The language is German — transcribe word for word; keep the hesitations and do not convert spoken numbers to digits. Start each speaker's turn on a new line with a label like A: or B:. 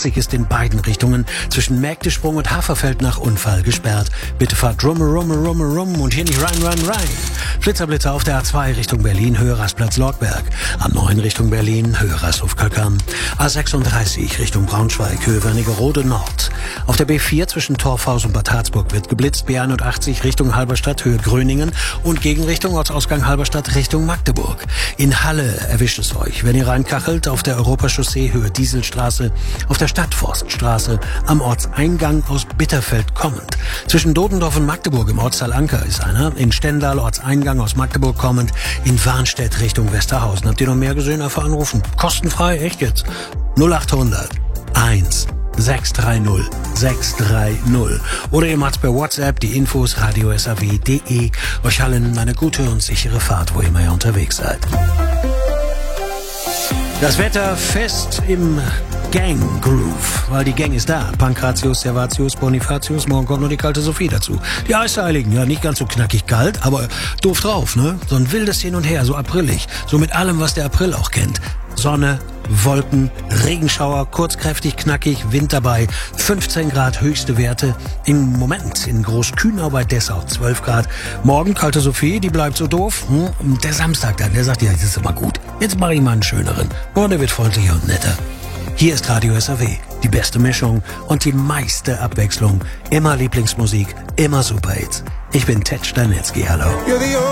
A: achtzig ist in beiden Richtungen zwischen Mägdesprung und Haferfeld nach Unfall gesperrt. Bitte fahrt rum, rum, rum, rum und hier nicht rein, rein, rein. Blitzerblitzer auf der A zwei Richtung Berlin, Höhe Rastplatz Lortberg. A neun Richtung Berlin, Höhe Rasthof Kalkan. A sechsunddreißig Richtung Braunschweig, Höhe Wernigerode Nord. Auf der B vier zwischen Torfhaus und Bad Harzburg wird geblitzt. B einundachtzig Richtung Halberstadt, Höhe Gröningen und Gegenrichtung Ortsausgang Halberstadt Richtung Magdeburg. In Halle erwischt es euch, wenn ihr reinkachelt, auf der Europachaussee Höhe Dieselstraße, auf der Stadtforststraße, am Ortseingang aus Bitterfeld kommend. Zwischen Dodendorf und Magdeburg im Ortsteil Anker ist einer, in Stendal Ortseingang aus Magdeburg kommend, in Warnstedt Richtung Westerhausen. Habt ihr noch mehr gesehen? Einfach anrufen. Kostenfrei, echt jetzt. null achthundert eins sechs drei null sechs drei null. Oder ihr macht's per WhatsApp, die Infos radio s a w punkt d e. Euch allen eine gute und sichere Fahrt, wo immer ihr unterwegs seid. Das Wetter fest im Gang-Groove, weil die Gang ist da. Pankratius, Servatius, Bonifatius, morgen kommt noch die kalte Sophie dazu. Die Eisheiligen, ja nicht ganz so knackig kalt, aber doof drauf, ne? So ein wildes Hin und Her, so aprillig, so mit allem, was der April auch kennt. Sonne, Wolken, Regenschauer, kurzkräftig, knackig, Wind dabei, fünfzehn Grad höchste Werte. Im Moment in Großkühnau bei Dessau zwölf Grad. Morgen kalte Sophie, die bleibt so doof. Hm? Der Samstag dann, der sagt, ja, das ist immer gut. Jetzt mache ich mal einen schöneren. Und der wird freundlicher und netter. Hier ist Radio S A W, die beste Mischung und die meiste Abwechslung. Immer Lieblingsmusik, immer Superhits. Ich bin Ted Stanitzky, hallo.